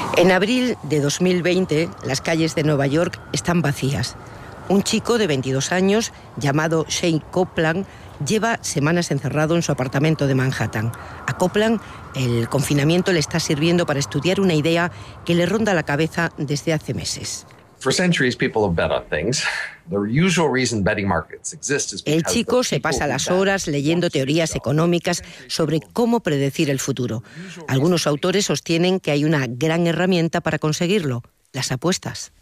En abril de 2020, las calles de Nueva York están vacías. Un chico de 22 años, llamado Shane Copeland, lleva semanas encerrado en su apartamento de Manhattan. A Copeland, el confinamiento le está sirviendo para estudiar una idea que le ronda la cabeza desde hace meses. El chico se pasa las horas leyendo teorías económicas sobre cómo predecir el futuro. Algunos autores sostienen que hay una gran herramienta para conseguirlo: las apuestas.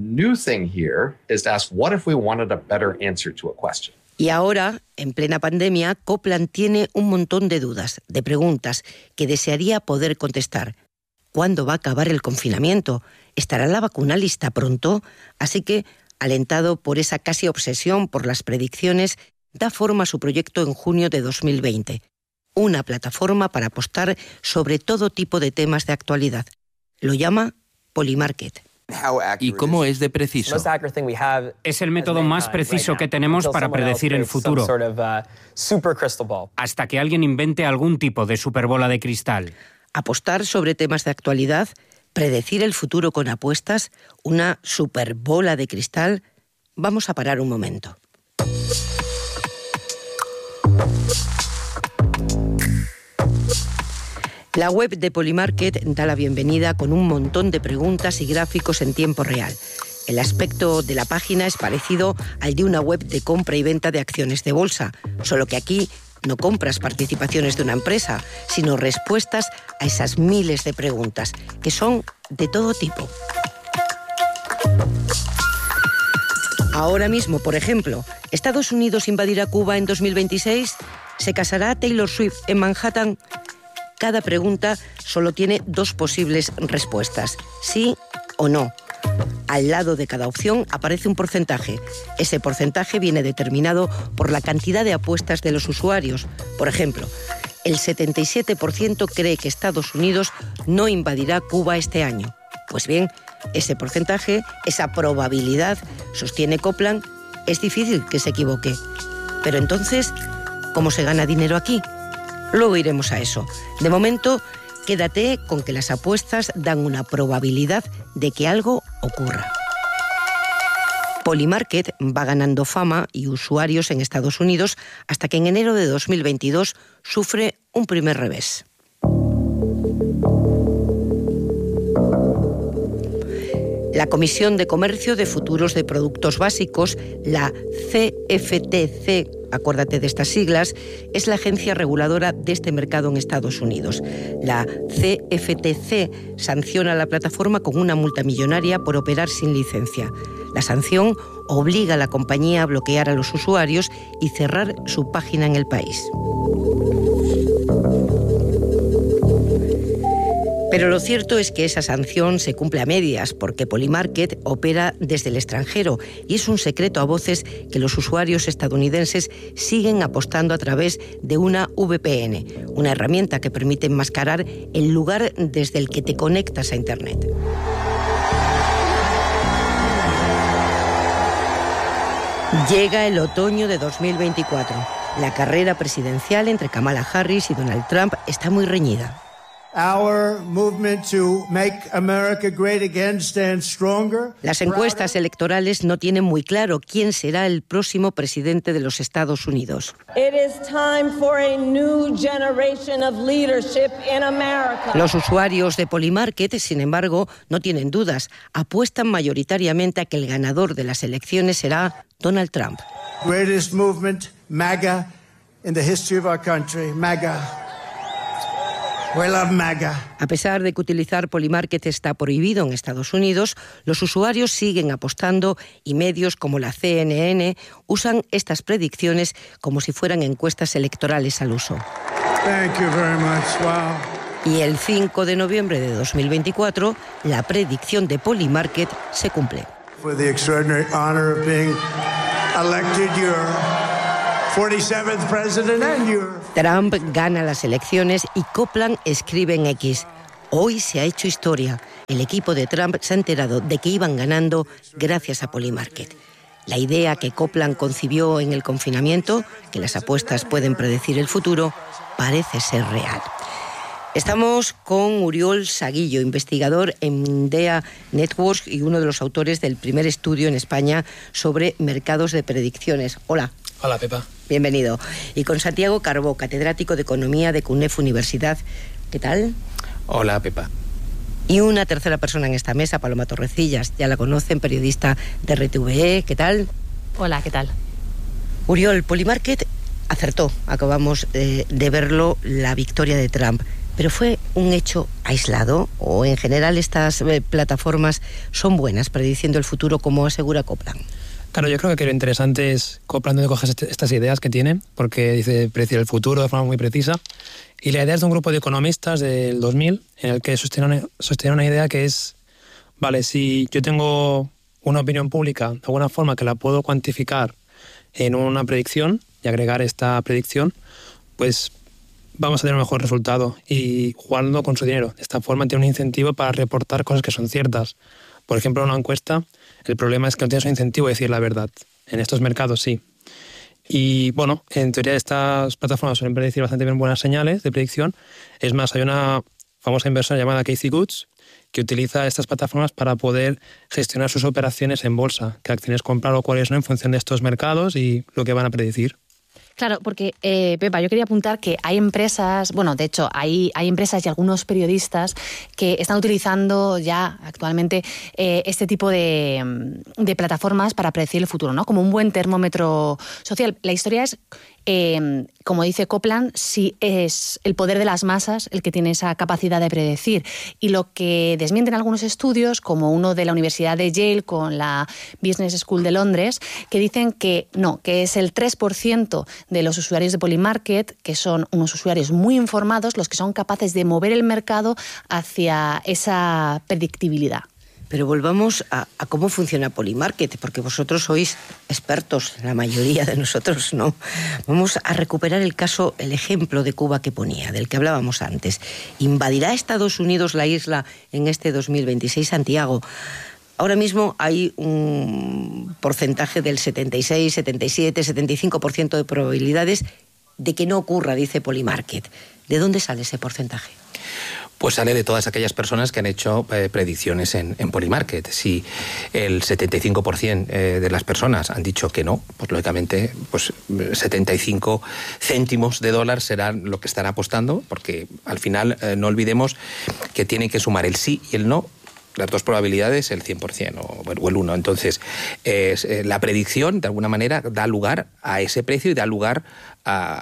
Y ahora, en plena pandemia, Copeland tiene un montón de dudas, de preguntas que desearía poder contestar. ¿Cuándo va a acabar el confinamiento? ¿Estará la vacuna lista pronto? Así que, alentado por esa casi obsesión por las predicciones, da forma a su proyecto en junio de 2020. Una plataforma para apostar sobre todo tipo de temas de actualidad. Lo llama Polymarket. ¿Y cómo es de preciso? Es el método más preciso que tenemos para predecir el futuro, hasta que alguien invente algún tipo de superbola de cristal. Apostar sobre temas de actualidad, predecir el futuro con apuestas, una superbola de cristal. Vamos a parar un momento. La web de Polymarket da la bienvenida con un montón de preguntas y gráficos en tiempo real. El aspecto de la página es parecido al de una web de compra y venta de acciones de bolsa, solo que aquí no compras participaciones de una empresa, sino respuestas a esas miles de preguntas, que son de todo tipo. Ahora mismo, por ejemplo, ¿Estados Unidos invadirá Cuba en 2026? ¿Se casará Taylor Swift en Manhattan? Cada pregunta solo tiene dos posibles respuestas: sí o no. Al lado de cada opción aparece un porcentaje. Ese porcentaje viene determinado por la cantidad de apuestas de los usuarios. Por ejemplo, el 77% cree que Estados Unidos no invadirá Cuba este año. Pues bien, ese porcentaje, esa probabilidad, sostiene Copeland, es difícil que se equivoque. Pero entonces, ¿cómo se gana dinero aquí? Luego iremos a eso. De momento, quédate con que las apuestas dan una probabilidad de que algo ocurra. Polymarket va ganando fama y usuarios en Estados Unidos hasta que en enero de 2022 sufre un primer revés. La Comisión de Comercio de Futuros de Productos Básicos, la CFTC, acuérdate de estas siglas, es la agencia reguladora de este mercado en Estados Unidos. La CFTC sanciona a la plataforma con una multa millonaria por operar sin licencia. La sanción obliga a la compañía a bloquear a los usuarios y cerrar su página en el país. Pero lo cierto es que esa sanción se cumple a medias porque Polymarket opera desde el extranjero y es un secreto a voces que los usuarios estadounidenses siguen apostando a través de una VPN, una herramienta que permite enmascarar el lugar desde el que te conectas a Internet. Llega el otoño de 2024. La carrera presidencial entre Kamala Harris y Donald Trump está muy reñida. Las encuestas electorales no tienen muy claro quién será el próximo presidente de los Estados Unidos. Los usuarios de Polymarket, sin embargo, no tienen dudas. Apuestan mayoritariamente a que el ganador de las elecciones será Donald Trump. Greatest movement, MAGA, in the history of our country, MAGA. We love MAGA. A pesar de que utilizar Polymarket está prohibido en Estados Unidos, los usuarios siguen apostando y medios como la CNN usan estas predicciones como si fueran encuestas electorales al uso. Thank you very much. Wow. Y el 5 de noviembre de 2024, la predicción de Polymarket se cumple. For the extraordinary honor of being elected your 47th president and your... Trump gana las elecciones y Copeland escribe en X: hoy se ha hecho historia. El equipo de Trump se ha enterado de que iban ganando gracias a Polymarket. La idea que Copeland concibió en el confinamiento, que las apuestas pueden predecir el futuro, parece ser real. Estamos con Uriol Saguillo, investigador en DEA Networks y uno de los autores del primer estudio en España sobre mercados de predicciones. Hola. Hola, Pepa. Bienvenido. Y con Santiago Carbó, catedrático de Economía de CUNEF Universidad. ¿Qué tal? Hola, Pepa. Y una tercera persona en esta mesa, Paloma Torrecillas. Ya la conocen, periodista de RTVE. ¿Qué tal? Hola, ¿qué tal? Uriol, Polymarket acertó. Acabamos de verlo, la victoria de Trump. ¿Pero fue un hecho aislado o en general estas plataformas son buenas prediciendo el futuro como asegura Copland? Claro, yo creo que lo interesante es Copland donde coges estas ideas que tiene, porque dice predecir el futuro de forma muy precisa. Y la idea es de un grupo de economistas del 2000 en el que sostienen una idea que es, vale, si yo tengo una opinión pública de alguna forma que la puedo cuantificar en una predicción y agregar esta predicción, pues vamos a tener un mejor resultado y jugando con su dinero. De esta forma tiene un incentivo para reportar cosas que son ciertas. Por ejemplo, en una encuesta, el problema es que no tienes un incentivo de decir la verdad. En estos mercados sí. Y bueno, en teoría estas plataformas suelen predecir bastante bien buenas señales de predicción. Es más, hay una famosa inversora llamada Casey Goods que utiliza estas plataformas para poder gestionar sus operaciones en bolsa, qué acciones comprar o cuáles no en función de estos mercados y lo que van a predecir. Claro, porque, Pepa, yo quería apuntar que hay empresas, bueno, de hecho, hay empresas y algunos periodistas que están utilizando ya actualmente este tipo de plataformas para predecir el futuro, ¿no? Como un buen termómetro social. La historia es, como dice Copland, si es el poder de las masas el que tiene esa capacidad de predecir. Y lo que desmienten algunos estudios, como uno de la Universidad de Yale con la Business School de Londres, que dicen que no, que es el 3% de los usuarios de Polymarket, que son unos usuarios muy informados, los que son capaces de mover el mercado hacia esa predictibilidad. Pero volvamos a cómo funciona Polymarket, porque vosotros sois expertos, la mayoría de nosotros no. Vamos a recuperar el ejemplo de Cuba que ponía, del que hablábamos antes. ¿Invadirá Estados Unidos la isla en este 2026, Santiago? Ahora mismo hay un porcentaje del 76, 77, 75% de probabilidades de que no ocurra, dice Polymarket. ¿De dónde sale ese porcentaje? Pues sale de todas aquellas personas que han hecho predicciones en Polymarket. Si el 75% de las personas han dicho que no, pues lógicamente pues 75 céntimos de dólar serán lo que están apostando, porque al final no olvidemos que tienen que sumar el sí y el no. Las dos probabilidades, el 100% o el 1. Entonces, la predicción, de alguna manera, da lugar a ese precio y da lugar a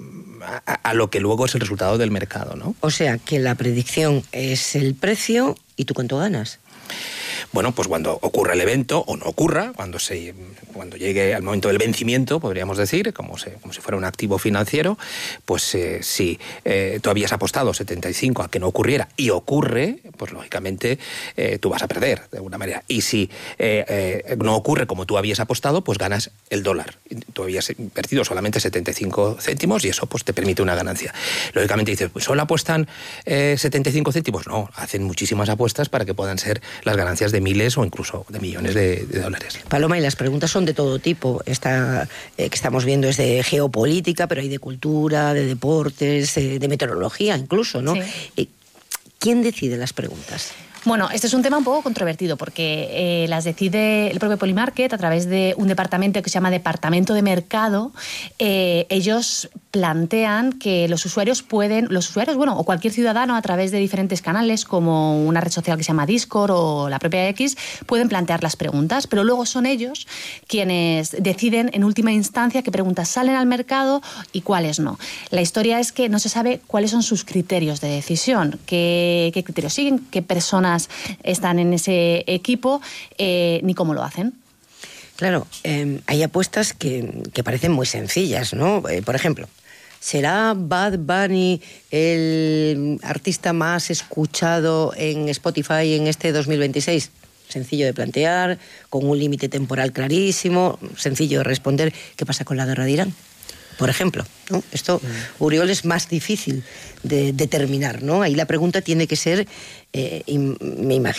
lo que luego es el resultado del mercado, ¿no? O sea, que la predicción es el precio y tú cuánto ganas. Bueno, pues cuando ocurra el evento, o no ocurra, cuando llegue al momento del vencimiento, podríamos decir, como si fuera un activo financiero, pues si tú habías apostado 75 a que no ocurriera y ocurre, pues lógicamente tú vas a perder de alguna manera. Y si no ocurre como tú habías apostado, pues ganas el dólar. Tú habías invertido solamente 75 céntimos y eso pues te permite una ganancia. Lógicamente dices, pues ¿solo apuestan 75 céntimos? No, hacen muchísimas apuestas para que puedan ser las ganancias de miles o incluso de millones de dólares. Paloma, y las preguntas son de todo tipo. Esta que estamos viendo es de geopolítica, pero hay de cultura, de deportes, de meteorología incluso, ¿no? Sí. ¿Quién decide las preguntas? Bueno, este es un tema un poco controvertido porque las decide el propio Polymarket a través de un departamento que se llama Departamento de Mercado. Ellos plantean que los usuarios, bueno, o cualquier ciudadano a través de diferentes canales como una red social que se llama Discord o la propia X, pueden plantear las preguntas, pero luego son ellos quienes deciden en última instancia qué preguntas salen al mercado y cuáles no. La historia es que no se sabe cuáles son sus criterios de decisión, qué criterios siguen, qué personas están en ese equipo, ni cómo lo hacen. Claro, hay apuestas que parecen muy sencillas, ¿no? Por ejemplo, ¿será Bad Bunny el artista más escuchado en Spotify en este 2026? Sencillo de plantear, con un límite temporal clarísimo, sencillo de responder. ¿Qué pasa con la guerra de Irán? Por ejemplo, ¿no? Esto, Uriol, es más difícil de determinar, ¿no? Ahí la pregunta tiene que ser, me imagino,